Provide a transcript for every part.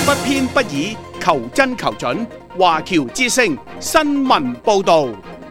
不偏不倚，求真求準。華僑之聲新聞報導。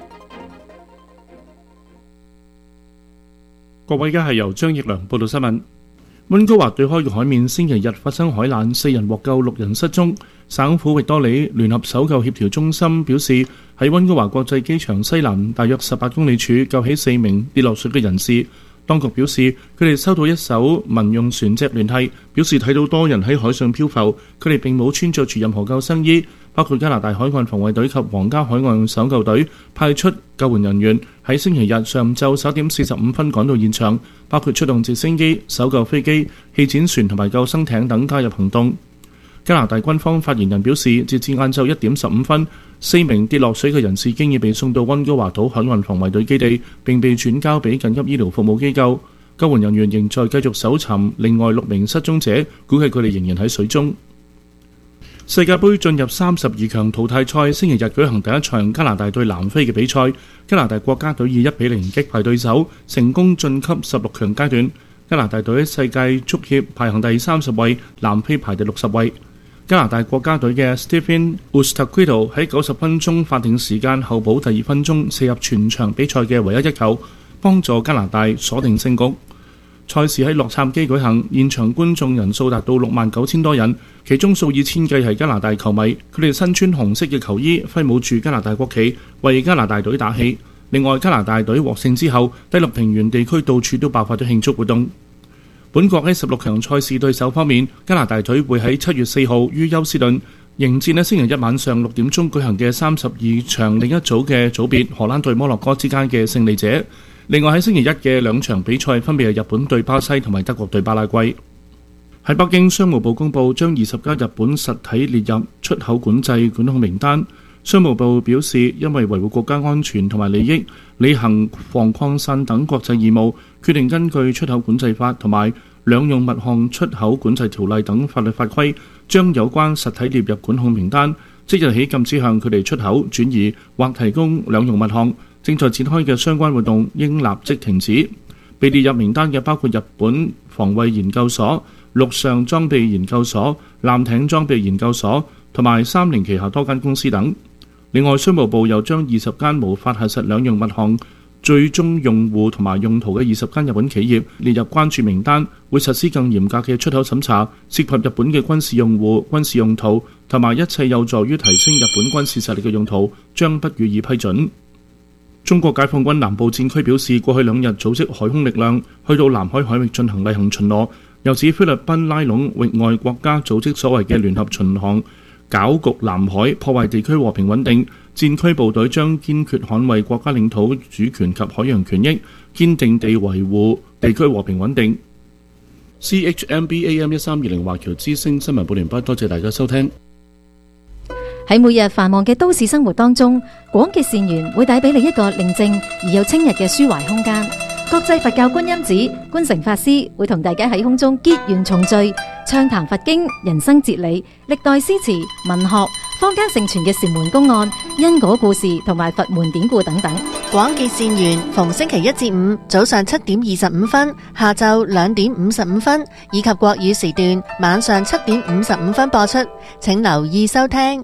各位，而家係由張奕良報道新聞。溫哥華對開嘅海面星期日發生海難，4人獲救，6人失蹤。省府域多里聯合搜救協調中心表示，喺溫哥華國際機場西南大約18公里處救起4名跌落水嘅人士。當局表示，佢哋收到一艘民用船隻聯繫，表示睇到多人喺海上漂浮，佢哋並冇穿着住任何救生衣。包括加拿大海岸防衛隊及皇家海岸搜救隊派出救援人員喺星期日上晝11點45分趕到現場，包括出動直升機、搜救飛機、氣墊船同埋救生艇等加入行動。加拿大軍方發言人表示，截至晏晝1點15分，4名跌落水嘅人士經已被送到溫哥華島海岸防衛隊基地，並被轉交俾緊急醫療服務機構。救援人員仍在繼續搜尋另外6名失蹤者，估計佢哋仍然喺水中。世界盃進入32強淘汰賽，星期日舉行第一場加拿大對南非嘅比賽。加拿大國家隊以1-0擊敗對手，成功晉級16強階段。加拿大隊喺世界足協排行第30位，南非排第60位。加拿大國家隊嘅 Stephen Ustaquito 喺90分鐘法定時間後補第2分鐘射入全場比賽嘅唯一一球，幫助加拿大鎖定勝局。賽事喺洛杉磯舉行，現場觀眾人數達到69,000多人，其中數以千計係加拿大球迷，佢哋身穿紅色嘅球衣，揮舞住加拿大國旗，為加拿大隊打氣。另外，加拿大隊獲勝之後，低陸平原地區到處都爆發咗慶祝活動。本國喺16強賽事對手方面，加拿大隊會喺7月4號於休斯頓迎戰星期一晚上6點鐘舉行嘅32場另一組嘅組別荷蘭對摩洛哥之間嘅勝利者。另外喺星期一嘅2場比賽分別係日本對巴西同埋德國對巴拉圭。喺北京，商務部公布將20家日本實體列入出口管制管控名單。商務部表示，因為維護國家安全同埋利益，履行防擴散等國際義務，決定根據出口管制法同埋兩用物項出口管制條例等法律法規，將有關實體列入管控名單，即日起禁止向佢哋出口、轉移或提供兩用物項。正在展開嘅相關活動應立即停止。被列入名單嘅包括日本防衛研究所、陸上裝備研究所、艦艇裝備研究所同埋三菱旗下多間公司等。另外，商務部又將20間無法核實兩用物項最終用戶同埋用途嘅20間日本企業列入關注名單，會實施更嚴格嘅出口審查，涉及日本嘅軍事用戶、軍事用途同埋一切有助於提升日本軍事實力嘅用途，將不予以批准。中國解放軍南部戰區表示，過去2日組織海空力量去到南海海域進行例行巡邏，又指菲律賓拉攏域外國家組織所謂嘅聯合巡航，攪局南海，破壞地區和平穩定。戰區部隊將堅決捍衛國家領土主權及海洋權益，堅定地維護地區和平穩定。CHMB AM1320 華僑之聲新聞報完畢，多謝大家收聽。 喺每日繁忙嘅都市生活當中，廣結善緣會帶俾你一個寧靜而又清逸嘅抒懷空間。國際佛教觀音寺觀誠法師會同大家喺空中結緣重聚，暢談佛經、人生哲理、歷代詩詞、文學、坊間盛傳嘅禪門公案、因果故事同埋佛門典故等等。 廣結善緣逢星期1至5早上7點25分、下晝2點55分以及國語時段晚上7點55分播出，請留意收聽。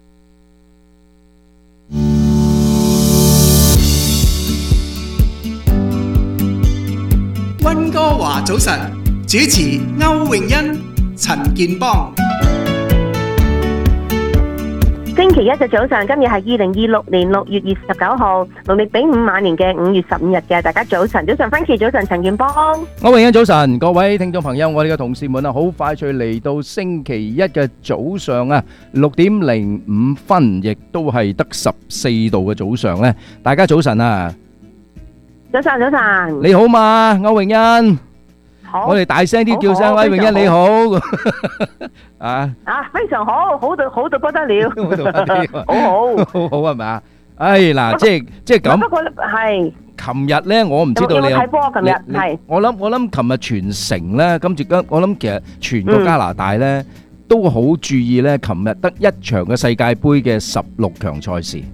溫哥華早晨，主持歐詠欣、陳健邦。 星期一嘅早上，今日係2026年6月29號，農曆丙午晚年嘅5月15日嘅。大家早晨，早晨 Frankie， 早晨陳健邦。 歐詠欣早晨，各位聽眾朋友，我哋嘅同事們啊，好快脆嚟到星期一嘅早上啊，6點05分，亦都係得14度嘅早上咧。大家早晨啊！ 早晨，早晨， 你好嘛，歐詠欣。 好， 我哋大聲啲叫聲，歐詠欣你好。 非常好，好到不得了，好好係咪啊？嗱，即係咁。不過係。 琴日咧，我唔知道你有睇波。琴日係。我諗琴日全城咧，我諗其實全個加拿大咧都好注意咧，琴日得一場嘅世界盃嘅16強賽事。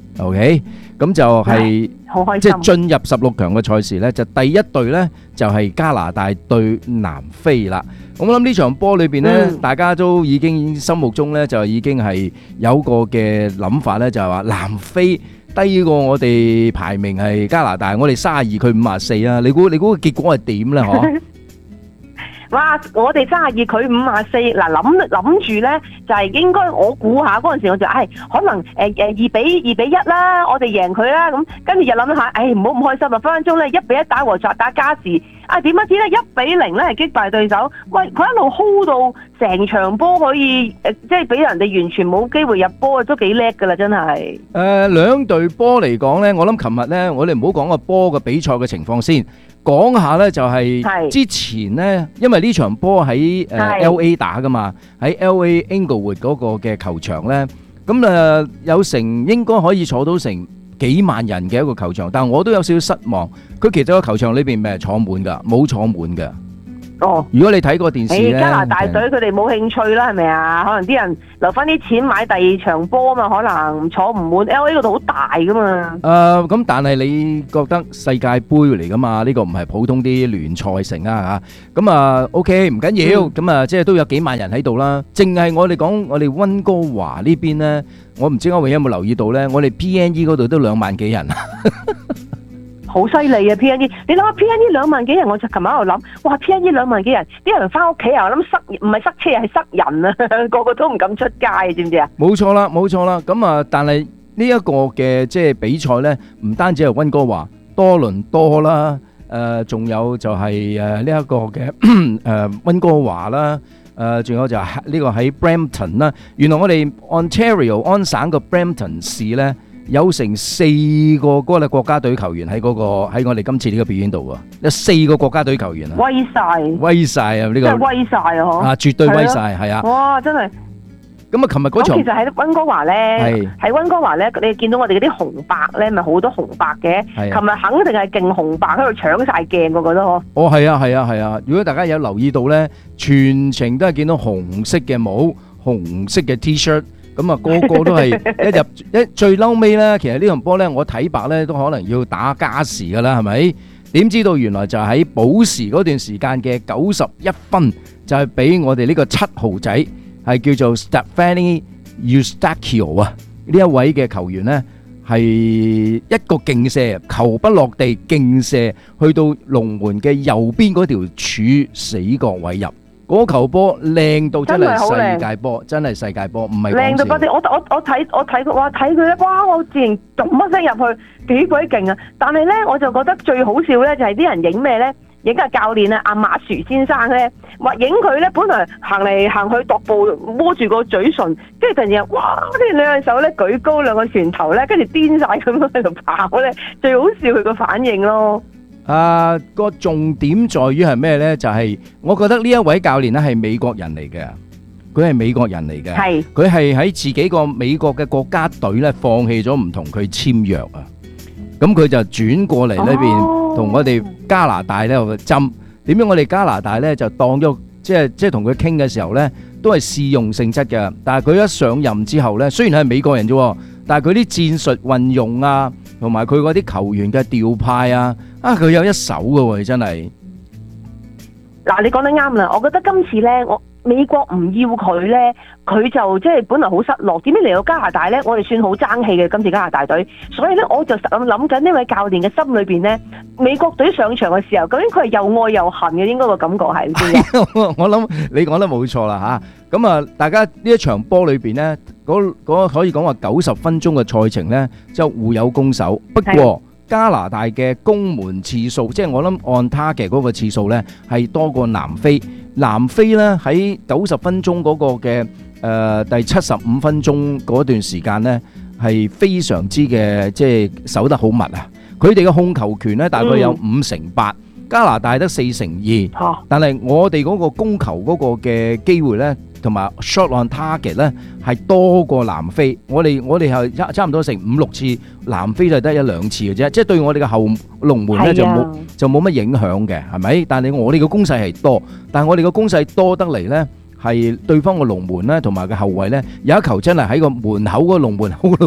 OK，咁就係好開心。 即係進入16強嘅賽事呢，就第一隊呢就係加拿大對南非啦。我諗呢場波裏邊呢，大家都已經心目中呢就已經係有個嘅諗法呢，就係話南非低過我哋排名係加拿大，我哋32佢54啊。你估個結果係點呢？嗬？ 哇！我哋32佢54，嗱諗住咧就係應該我估下嗰陣時我就可能2比1啦，我哋贏佢啦咁，跟住又諗下，唔好咁開心啊！分分鐘咧1比1打和作打加時，點不知咧1比0咧係擊敗對手，喂佢一路 hold 到成場波可以即係俾人哋完全冇機會入波，都幾叻噶啦真係。 兩隊波嚟講咧，我諗琴日咧我哋唔好講個波嘅比賽嘅情況先。講下咧就係之前咧，因為呢場波喺LA 打噶嘛，喺 LA Inglewood 嗰個嘅球場咧，咁有成應該可以坐到成幾萬人嘅一個球場，但係我都有少少失望，佢其實個球場裏邊咪係坐滿噶，冇坐滿嘅。哦，如果你睇過電視咧， 加拿大隊佢哋冇興趣啦，係咪啊？可能啲人留翻啲錢買第二場波啊嘛，可能坐唔滿。LA 嗰度好大噶嘛。 咁但係你覺得世界盃嚟噶嘛？呢個唔係普通啲聯賽城啊嚇。咁OK 唔緊要，咁即係都有幾萬人喺度啦。淨係我哋講我哋溫哥華呢邊咧，我唔知阿偉有冇留意到咧，我哋 PNE 嗰度都2萬幾人。 好犀利啊 PNE！ 你諗下 PNE 2萬幾人，我就琴日喺度諗，哇 PNE 2萬幾人，啲人翻屋企啊，我諗唔係塞車係塞人啊，個個都唔敢出街，知唔知啊？ 冇錯啦，冇錯啦。咁但係呢一個嘅即係比賽咧，唔單止係溫哥華、多倫多啦，仲有就係呢一個嘅溫哥華啦，仲有就係呢個喺 Brampton 啦。原來我哋 Ontario 安省個 Brampton 市咧，有成4個嗰個國家隊球員喺我哋今次呢個表演度啊，有4個國家隊球員啊，威晒啊！呢個真係威晒啊！嗬， 絕對威晒，係啊！ 哇，真係。 咁琴日嗰場其實喺溫哥華咧，喺溫哥華咧，你見到我哋嗰啲紅白咧，咪好多紅白嘅。琴日肯定係勁紅白喺度搶晒鏡，我覺得嗬。哦，係啊！如果大家有留意到咧，全程都係見到紅色嘅帽、紅色嘅 T-shirt。咁個個都係最嬲尾咧，其實呢場波咧，我睇白咧都可能要打加時噶啦，係咪？點知道原來就喺補時嗰段時間嘅91分，就係俾我哋呢個7號仔係叫做 Stephanie Eustachio 啊，呢一位嘅球員呢，係一個勁射，球不落地勁射，去到龍門嘅右邊嗰條柱死角位入。嗰球波靚到真係世界波，真係世界波，唔係講笑。靚到不得， 我睇佢，哇睇佢咧，哇我自然咚一聲入去，幾鬼勁啊！但係咧，我就覺得最好笑咧，就係啲人影咩咧？影個教練啊，阿馬殊先生咧，話影佢咧，本來行嚟行去踱步，摸住個嘴唇，跟住突然間，哇！跟住兩隻手咧舉高兩個拳頭咧，跟住癲晒咁樣喺度跑咧，最好笑佢個反應咯。 個重點在於係咩呢？就係我覺得呢一位教練咧係美國人嚟嘅，佢係美國人嚟嘅，佢係喺自己個美國嘅國家隊咧放棄咗唔同佢簽約啊，咁佢就轉過嚟呢邊同我哋加拿大咧針。點樣我哋加拿大咧就當咗即係同佢傾嘅時候咧都係試用性質嘅，但係佢一上任之後咧，雖然係美國人啫，但係佢啲戰術運用啊，同埋佢嗰啲球員嘅調派啊，佢有一手㗎喎，真係。 嗱，你講得啱啦，我覺得今次咧，美國唔要佢咧，佢就即係本來好失落。點解嚟到加拿大咧？我哋算好爭氣嘅今次加拿大隊，所以咧我就實諗緊呢位教練嘅心裏邊咧，美國隊上場嘅時候，究竟佢係又愛又恨嘅，應該個感覺係。 我諗你講得冇錯啦嚇。咁大家呢一場波裏邊咧，嗰可以講話90分鐘嘅賽程咧，就互有攻守。不過加拿大嘅攻門次數，即係我諗按 target 嗰個次數咧，係多過南非。南非咧喺90分鐘嗰個嘅第75分鐘嗰段時間咧，係非常之嘅即係守得好密啊！佢哋嘅控球權咧大概有58%，加拿大得4%，但係我哋嗰個攻球嗰個嘅機會咧，同埋 shot on target 咧係多過南非。我哋係差唔多成5-6次，南非就得1-2次嘅啫。即係對我哋嘅後龍門咧就冇乜影響嘅，係咪？但係我哋嘅攻勢係多，但係我哋嘅攻勢多得嚟咧，係對方個龍門咧同埋個後衞咧有一球真係喺個門口嗰個龍門口度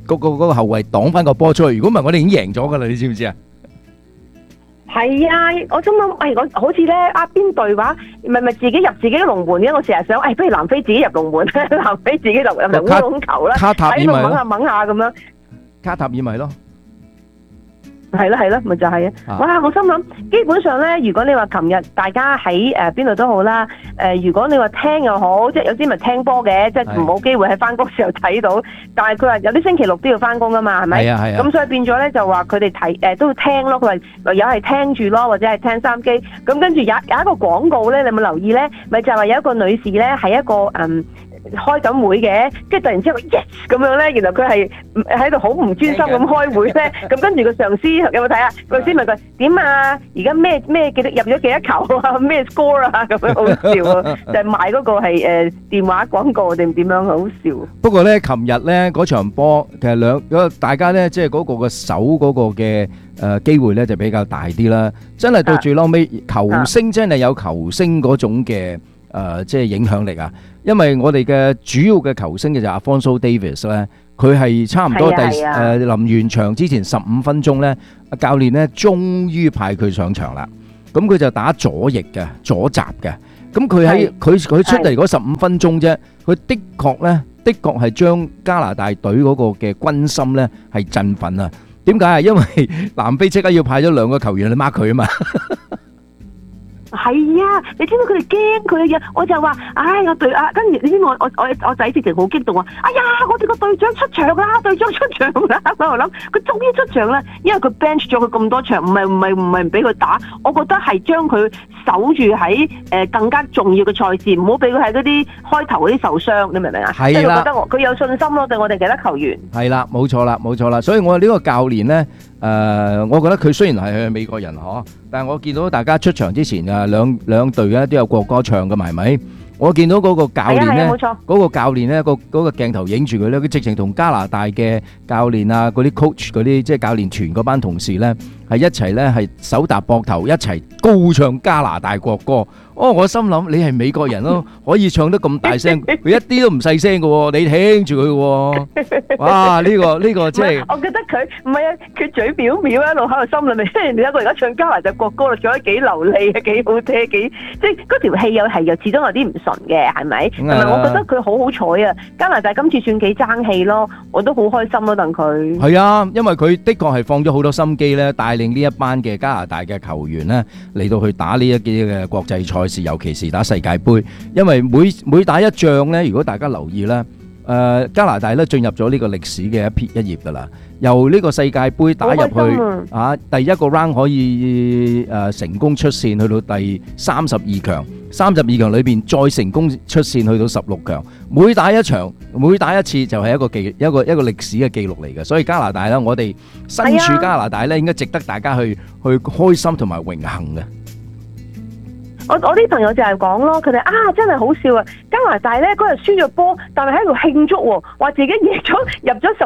個後衞擋翻個波出去。如果唔係，我哋已經贏咗㗎啦，你知唔知啊？ 係啊，我心諗，我好似咧邊隊話，咪自己入自己龍門嘅，我成日想，不如南非自己入龍門，南非自己入烏龍球啦，喺度掹下咁樣。 卡塔爾咪咯。 係咯，咪就係啊！哇，我心諗，基本上咧，如果你話琴日大家喺邊度都好啦，如果你話聽又好，即係有啲咪聽波嘅，即係冇機會喺翻工時候睇到，但係佢話有啲星期六都要翻工噶嘛，係咪？係啊。咁所以變咗咧就話佢哋睇都要聽咯，佢話有係聽住咯，或者係聽三機。咁跟住有一個廣告咧，你有冇留意咧？咪就係話有一個女士咧係一個開緊會嘅，跟住突然之間 yes 咁樣咧，原來佢係喺度好唔專心咁開會咧，咁跟住個上司有冇睇啊？個上司問佢點啊？而家咩幾多入咗幾多球啊？咩 score 啊？咁樣好笑啊！就係賣嗰個係電話廣告定點樣好笑。 不過咧，琴日咧嗰場波其實大家咧即係嗰個嘅手嗰個嘅機會咧就比較大啲啦。真係到最後尾，球星真係有球星嗰種嘅即係影響力啊！因為我哋嘅主要嘅球星嘅就係 Alphonso Davies 咧，佢係差唔多臨完場之前15分鐘咧，教練咧終於派佢上場啦。咁佢就打左翼嘅左閘嘅。咁佢出嚟嗰15分鐘啫，佢的確係將加拿大隊嗰個嘅軍心咧係振奮啊！點解啊？因為南非即刻要派咗2個球員去 mark 佢啊嘛。 係啊，你知唔知佢哋驚佢嘅？我就話，我隊跟住你知我仔直情好激動啊！哎呀，我哋個隊長出場啦，隊長出場啦！我諗佢終於出場啦，因為佢 bench 咗佢咁多場，唔係唔俾佢打，我覺得係將佢守住喺更加重要嘅賽事，唔好俾佢喺嗰啲開頭嗰啲受傷，你明唔明啊？係啦，覺得佢有信心咯，對我哋其他球員。係啦，冇錯啦，所以我呢個教練咧。我覺得佢雖然係美國人嗬，但係我見到大家出場之前兩隊咧都有國歌唱㗎嘛，係咪？我見到嗰個教練咧，嗰個教練咧，嗰個鏡頭影住佢咧，佢直情同加拿大嘅教練啊，嗰啲 coach 嗰啲即係教練團嗰班同事咧，係一齊咧係手搭膊頭一齊高唱加拿大國歌。我心諗你係美國人咯，可以唱得咁大聲，佢一啲都唔細聲㗎喎，你聽住佢喎。哇！呢個即係，我覺得佢唔係啊，佢嘴表一路喺度心裏面，即係你睇佢而家唱加拿大國歌，唱得幾流利啊，幾好聽，即係嗰條氣又始終有啲唔順嘅，係咪？同埋我覺得佢好好彩啊！加拿大今次算幾爭氣咯，我都好開心咯，戥佢。係啊，因為佢的確係放咗好多心機咧，帶領呢一班嘅加拿大嘅球員咧嚟到去打呢一啲嘅國際賽事，尤其是打世界盃。因為每打一仗咧，如果大家留意咧，加拿大咧進入咗呢個歷史嘅一頁㗎啦。由呢個世界盃打入去第一個 round 可以成功出線去到第32強，32強裏邊再成功出線去到16強。每打一場，每打一次就係一個歷史嘅記錄嚟嘅。所以加拿大咧，我哋身處加拿大咧，應該值得大家去開心同埋榮幸嘅。 我啲朋友就係講咯，佢哋真係好笑啊！加拿大咧嗰日輸咗波，但係喺度慶祝喎，話自己贏咗入咗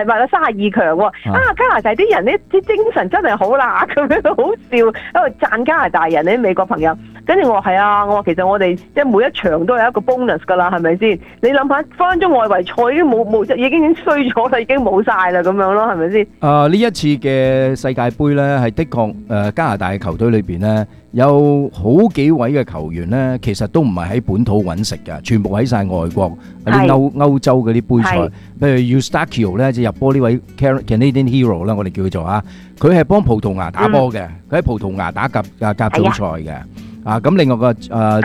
32強喎。加拿大啲人呢啲精神真係好啦，咁樣好笑，喺度讚加拿大人啲美國朋友。跟住我話係啊，我話其實我哋即係每一場都係一個 bonus 㗎啦，係咪先？你諗下，分分鐘外圍賽已經冇已經衰咗啦，已經冇晒啦咁樣咯，係咪先？呢一次嘅世界盃咧，係的確加拿大嘅球隊裏邊咧，有好幾位嘅球員咧，其實都唔係喺本土揾食嘅，全部喺晒外國啲歐洲嗰啲盃賽。譬如 Eustáquio 咧，就入波呢位 Canadian Hero 啦，我哋叫佢做佢係幫葡萄牙打波嘅，佢喺葡萄牙打甲組賽嘅。咁另外個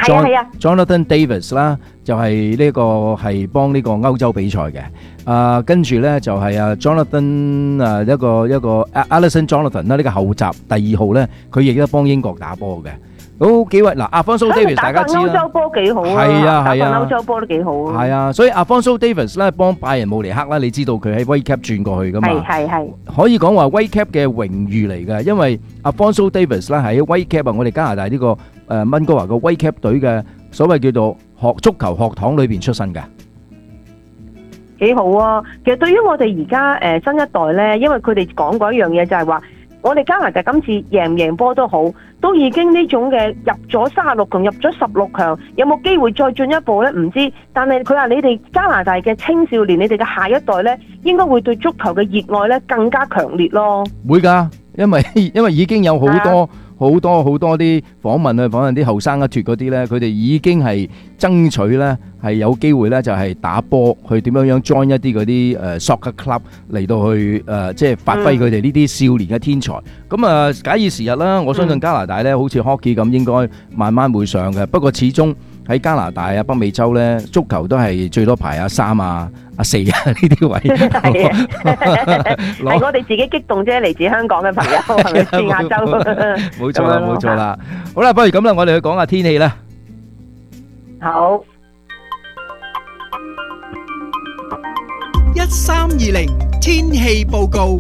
Jonathan Davis 啦，就係呢個係幫呢個歐洲比賽嘅。跟住咧就係Jonathan 一個 Alison Jonathan 啦，呢個後閘第2號咧，佢亦都幫英國打波嘅。好幾位Alphonso Davies 大家知啦，歐洲波幾好啊，打歐洲波都幾好啊。係啊，所以Alphonso Davies 咧幫拜仁慕尼黑啦，你知道佢喺威 cap 轉過去噶嘛？係可以講話威 cap 嘅榮譽嚟嘅，因為Alphonso Davies 咧喺威 cap 我哋加拿大呢個溫哥華個威 cap 隊嘅所謂叫做足球學堂裏邊出身嘅。幾好啊！其實對於我哋而家新一代咧，因為佢哋講過一樣嘢就係話， 我哋加拿大今次贏唔贏波都好，都已經呢種嘅入咗36強，入咗16強，有冇機會再進一步呢？唔知。但係佢話你哋加拿大嘅青少年，你哋嘅下一代呢，應該會對足球嘅熱愛呢更加強烈咯。 會㗎，因為已經有好多啲訪問啲後生一脱嗰啲呢，佢哋已經係爭取呢，係有機會呢，就係打波去點樣 join 一啲嗰啲soccer club 嚟到去即係發揮佢哋呢啲少年嘅天才。咁啊，假以時日啦，我相信加拿大呢，好似 hockey 咁，應該慢慢會上嘅。不過始終喺加拿大啊、北美洲呢，足球都係最多排3啊、4啊呢啲位。 係我哋自己激動啫，嚟自香港嘅朋友係咪先亞洲？ 冇錯啦，冇錯啦。好啦，不如咁啦，我哋去講下天氣啦。 好 1320天氣報告。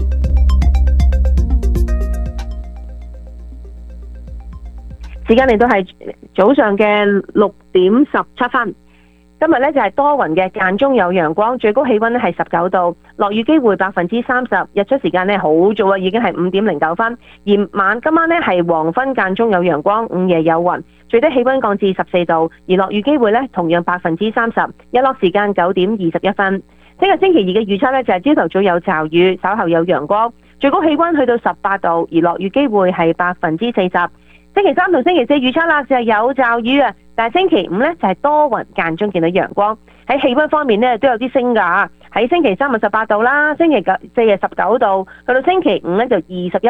時間嚟到係早上嘅6點17分。今日呢就係多雲嘅，間中有陽光，最高氣溫呢係19度，落雨機會30%，日出時間呢好早啊，已經係5點09分。今晚呢係黃昏間中有陽光，午夜有雲，最低氣溫降至14度，而落雨機會呢同樣30%，日落時間9點21分。聽日星期2嘅預測呢就係朝頭早有驟雨，稍後有陽光，最高氣溫去到18度，而落雨機會係40%。星期3同星期4預測啦，就係有驟雨啊，但係星期5呢就係多雲間中見到陽光。喺氣溫方面呢都有啲升㗎，喺星期3係18度啦，星期4係19度，去到星期5呢就21